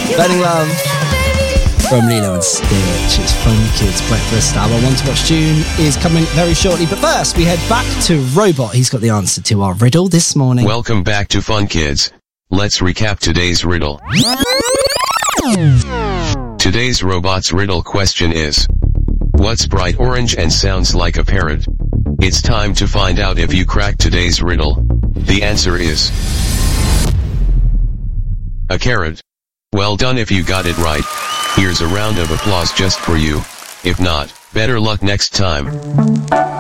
Burning Love from Lilo and Stitch. It's Fun Kids Breakfast. Our One to Watch tune is coming very shortly. But first, we head back to Robot. He's got the answer to our riddle this morning. Welcome back to Fun Kids. Let's recap today's riddle. Today's Robot's riddle question is: what's bright orange and sounds like a parrot? It's time to find out if you cracked today's riddle. The answer is a carrot. Well done if you got it right. Here's a round of applause just for you. If not, better luck next time.